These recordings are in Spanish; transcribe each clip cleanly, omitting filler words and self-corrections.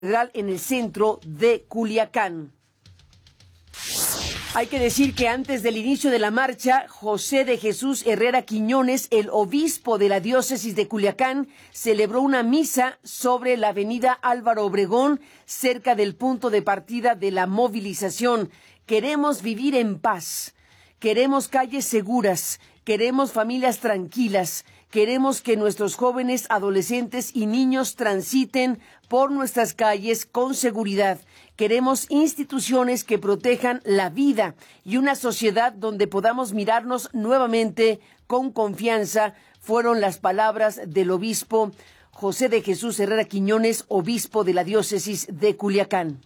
en el centro de Culiacán. Hay que decir que antes del inicio de la marcha, José de Jesús Herrera Quiñones, el obispo de la diócesis de Culiacán, celebró una misa sobre la avenida Álvaro Obregón, cerca del punto de partida de la movilización. Queremos vivir en paz, queremos calles seguras, queremos familias tranquilas, queremos que nuestros jóvenes, adolescentes y niños transiten por nuestras calles con seguridad. Queremos instituciones que protejan la vida y una sociedad donde podamos mirarnos nuevamente con confianza, fueron las palabras del obispo José de Jesús Herrera Quiñones, obispo de la diócesis de Culiacán.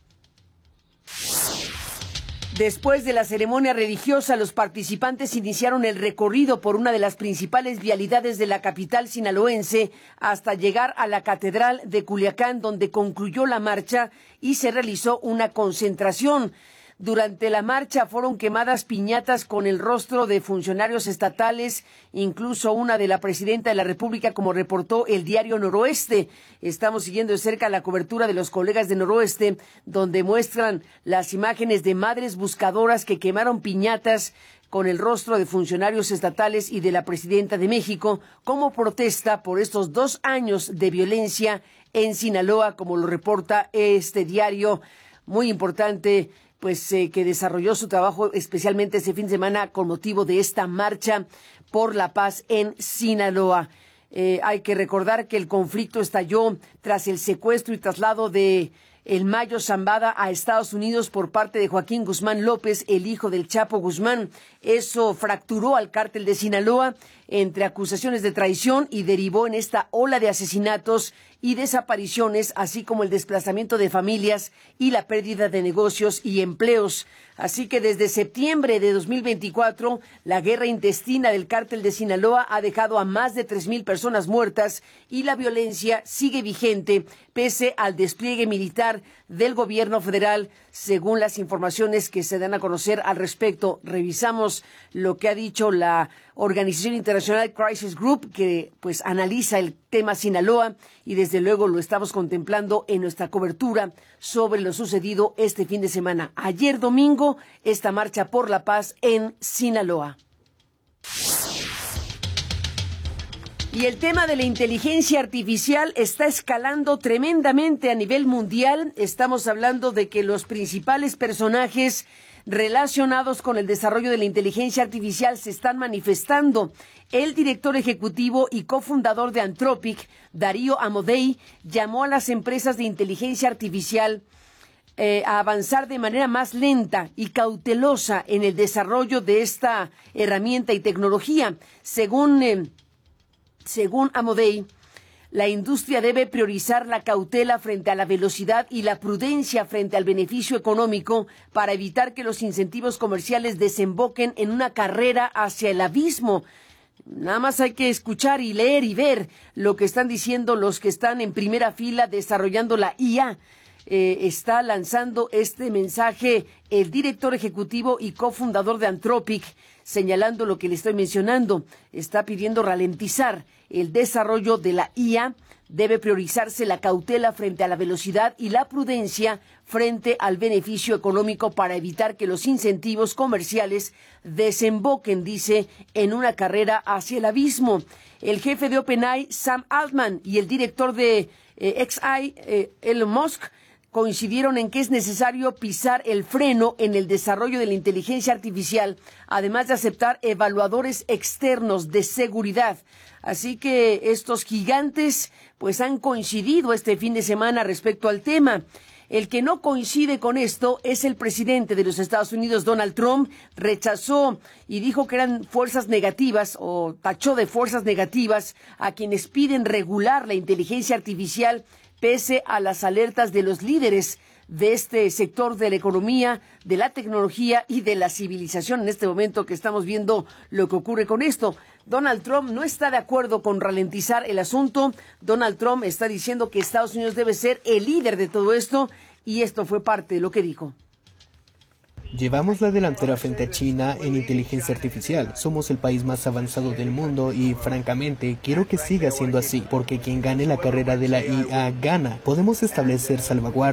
Después de la ceremonia religiosa, los participantes iniciaron el recorrido por una de las principales vialidades de la capital sinaloense hasta llegar a la Catedral de Culiacán, donde concluyó la marcha y se realizó una concentración. Durante la marcha fueron quemadas piñatas con el rostro de funcionarios estatales, incluso una de la presidenta de la República, como reportó el diario Noroeste. Estamos siguiendo de cerca la cobertura de los colegas de Noroeste, donde muestran las imágenes de madres buscadoras que quemaron piñatas con el rostro de funcionarios estatales y de la presidenta de México, como protesta por estos 2 años de violencia en Sinaloa, como lo reporta este diario muy importante, que desarrolló su trabajo especialmente este fin de semana con motivo de esta marcha por la paz en Sinaloa. Hay que recordar que el conflicto estalló tras el secuestro y traslado de el Mayo Zambada a Estados Unidos por parte de Joaquín Guzmán López, el hijo del Chapo Guzmán. Eso fracturó al cártel de Sinaloa entre acusaciones de traición y derivó en esta ola de asesinatos y desapariciones, así como el desplazamiento de familias y la pérdida de negocios y empleos. Así que desde septiembre de 2024, la guerra intestina del cártel de Sinaloa ha dejado a más de 3,000 personas muertas y la violencia sigue vigente pese al despliegue militar del gobierno federal, según las informaciones que se dan a conocer al respecto. Revisamos lo que ha dicho la Organización Internacional Crisis Group, que analiza el tema Sinaloa, y desde luego lo estamos contemplando en nuestra cobertura sobre lo sucedido este fin de semana. Ayer domingo, esta marcha por la paz en Sinaloa. Y el tema de la inteligencia artificial está escalando tremendamente a nivel mundial. Estamos hablando de que los principales personajes relacionados con el desarrollo de la inteligencia artificial se están manifestando. El director ejecutivo y cofundador de Anthropic, Darío Amodei, llamó a las empresas de inteligencia artificial a avanzar de manera más lenta y cautelosa en el desarrollo de esta herramienta y tecnología. Según Amodei, la industria debe priorizar la cautela frente a la velocidad y la prudencia frente al beneficio económico para evitar que los incentivos comerciales desemboquen en una carrera hacia el abismo. Nada más hay que escuchar y leer y ver lo que están diciendo los que están en primera fila desarrollando la IA. Está lanzando este mensaje el director ejecutivo y cofundador de Anthropic, señalando lo que le estoy mencionando. Está pidiendo ralentizar el desarrollo de la IA. Debe priorizarse la cautela frente a la velocidad y la prudencia frente al beneficio económico para evitar que los incentivos comerciales desemboquen, dice, en una carrera hacia el abismo. El jefe de OpenAI, Sam Altman, y el director de XAI, Elon Musk, coincidieron en que es necesario pisar el freno en el desarrollo de la inteligencia artificial, además de aceptar evaluadores externos de seguridad. Así que estos gigantes han coincidido este fin de semana respecto al tema. El que no coincide con esto es el presidente de los Estados Unidos, Donald Trump. Rechazó y dijo que eran fuerzas negativas, o tachó de fuerzas negativas a quienes piden regular la inteligencia artificial, pese a las alertas de los líderes de este sector de la economía, de la tecnología y de la civilización en este momento que estamos viendo lo que ocurre con esto. Donald Trump no está de acuerdo con ralentizar el asunto. Donald Trump está diciendo que Estados Unidos debe ser el líder de todo esto, y esto fue parte de lo que dijo. Llevamos la delantera frente a China en inteligencia artificial. Somos el país más avanzado del mundo y, francamente, quiero que siga siendo así, porque quien gane la carrera de la IA gana. Podemos establecer salvaguardas